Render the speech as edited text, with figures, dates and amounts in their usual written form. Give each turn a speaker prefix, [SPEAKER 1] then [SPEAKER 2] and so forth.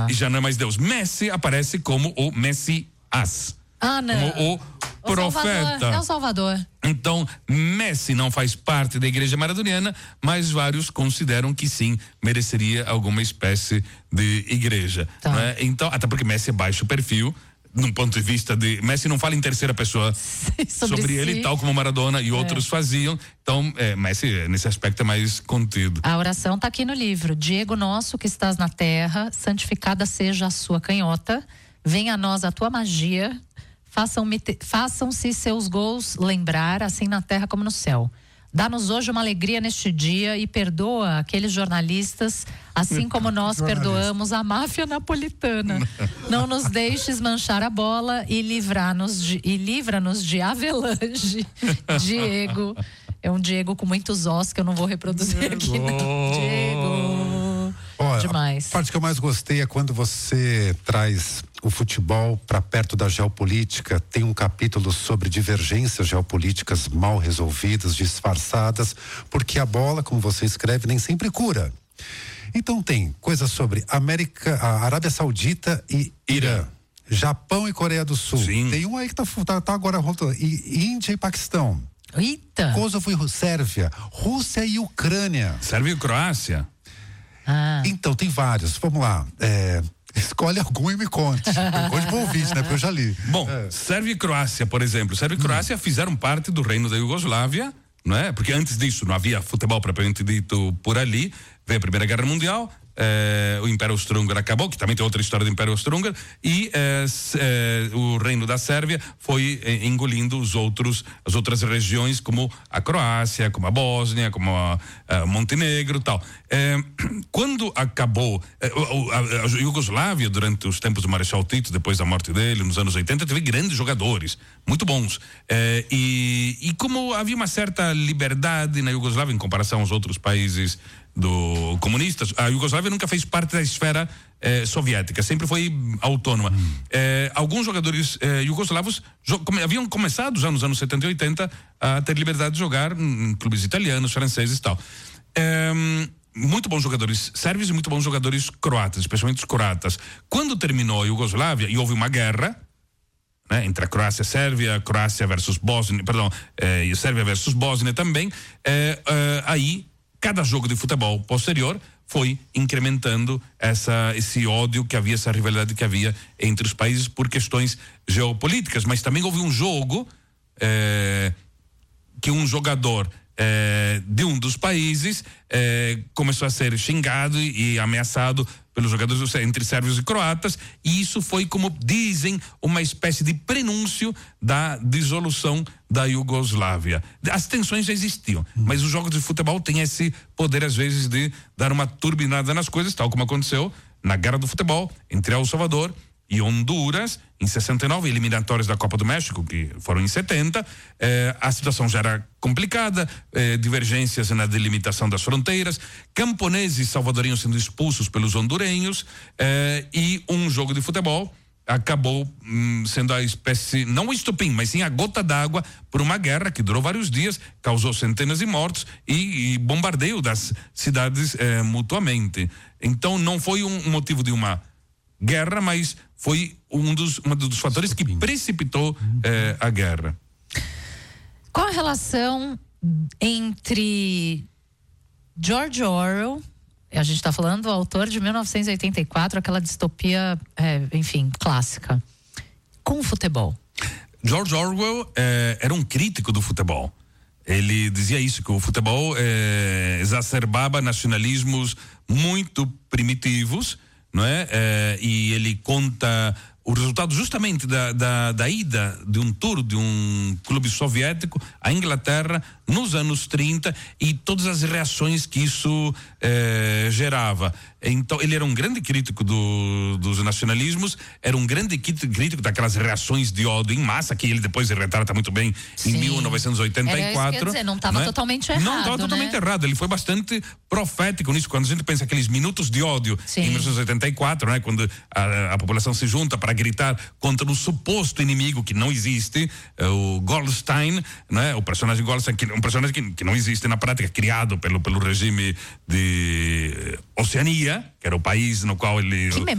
[SPEAKER 1] E já não é mais Deus. Messi aparece como o Messias.
[SPEAKER 2] Ah, não.
[SPEAKER 1] Como o profeta.
[SPEAKER 2] É o Salvador.
[SPEAKER 1] Então, Messi não faz parte da igreja maradoniana, mas vários consideram que sim, mereceria alguma espécie de igreja.
[SPEAKER 2] Tá.
[SPEAKER 1] Não é? Então, até porque Messi é baixo perfil, num ponto de vista de... Messi não fala em terceira pessoa sobre ele, tal como Maradona e outros faziam. Então, Messi, nesse aspecto, é mais contido.
[SPEAKER 2] A oração está aqui no livro. Diego nosso que estás na terra, santificada seja a sua canhota, venha a nós a tua magia, façam-se seus gols lembrar, assim na terra como no céu. Dá-nos hoje uma alegria neste dia e perdoa aqueles jornalistas, assim como nós perdoamos a máfia napolitana. Não nos deixes manchar a bola e livra-nos de Avelange. Diego. É um Diego com muitos ossos que eu não vou reproduzir aqui. Não. Diego.
[SPEAKER 3] Olha,
[SPEAKER 2] demais.
[SPEAKER 3] A parte que eu mais gostei é quando você traz o futebol para perto da geopolítica. Tem um capítulo sobre divergências geopolíticas mal resolvidas, disfarçadas, porque a bola, como você escreve, nem sempre cura. Então tem coisas sobre a Arábia Saudita e Irã, Japão e Coreia do Sul.
[SPEAKER 1] Sim.
[SPEAKER 3] Tem um aí que tá agora rolando, e Índia e Paquistão.
[SPEAKER 2] Eita.
[SPEAKER 3] Kosovo e Sérvia, Rússia e Ucrânia.
[SPEAKER 1] Sérvia e Croácia.
[SPEAKER 3] Então, tem vários. Vamos lá. Escolhe algum e me conte. Conte pro ouvinte, né? Porque eu já li.
[SPEAKER 1] Bom, Sérvia e Croácia, por exemplo. Sérvia e Croácia fizeram parte do reino da Iugoslávia, não é? Porque antes disso não havia futebol propriamente dito por ali. Veio a Primeira Guerra Mundial, o Império Austro-Húngaro acabou, que também tem outra história do Império Austro-Húngaro, e o reino da Sérvia foi engolindo as outras regiões, como a Croácia, como a Bósnia, como a Montenegro e tal. Quando acabou a Iugoslávia, durante os tempos do Marechal Tito, depois da morte dele, nos anos 80, teve grandes jogadores, muito bons. E como havia uma certa liberdade na Iugoslávia em comparação aos outros países comunistas, a Iugoslávia nunca fez parte da esfera soviética, sempre foi autônoma. Alguns jogadores iugoslavos haviam começado já nos anos 70 e 80 a ter liberdade de jogar em clubes italianos, franceses e tal. Muito bons jogadores sérvios e muito bons jogadores croatas, especialmente os croatas. Quando terminou a Iugoslávia e houve uma guerra, né, entre a Croácia e a Sérvia, Croácia versus Bósnia, e Sérvia versus Bósnia também, aí cada jogo de futebol posterior foi incrementando esse ódio que havia, essa rivalidade que havia entre os países por questões geopolíticas. Mas também houve um jogo que um jogador de um dos países começou a ser xingado e ameaçado pelos jogadores entre sérvios e croatas, e isso foi, como dizem, uma espécie de prenúncio da dissolução da Iugoslávia. As tensões já existiam, mas os jogos de futebol têm esse poder, às vezes, de dar uma turbinada nas coisas, tal como aconteceu na Guerra do Futebol entre El Salvador e Honduras, em 69, eliminatórias da Copa do México, que foram em 70, a situação já era complicada, divergências na delimitação das fronteiras, camponeses salvadorenhos sendo expulsos pelos hondurenhos, e um jogo de futebol acabou sendo a espécie, não o estopim, mas sim a gota d'água por uma guerra que durou vários dias, causou centenas de mortos e bombardeio das cidades mutuamente. Então não foi um motivo de uma guerra, mas foi um dos fatores que precipitou a guerra.
[SPEAKER 2] Qual a relação entre George Orwell, a gente está falando do autor de 1984, aquela distopia, enfim, clássica, com o futebol?
[SPEAKER 1] George Orwell era um crítico do futebol. Ele dizia isso, que o futebol exacerbava nacionalismos muito primitivos, não é? E ele conta o resultado justamente da ida de um tour de um clube soviético à Inglaterra nos anos 30 e todas as reações que isso gerava. Então ele era um grande crítico dos nacionalismos, era um grande crítico daquelas reações de ódio em massa que ele depois retrata muito bem. Sim. Em 1984.
[SPEAKER 2] Era isso que eu ia dizer, não estava totalmente errado.
[SPEAKER 1] Não estava totalmente errado, ele foi bastante profético nisso. Quando a gente pensa aqueles minutos de ódio em 1984, né, quando a população se junta para gritar contra o suposto inimigo que não existe, o Goldstein, né, o personagem Goldstein, um personagem que não existe na prática, criado pelo regime de Oceania, que era o país no qual ele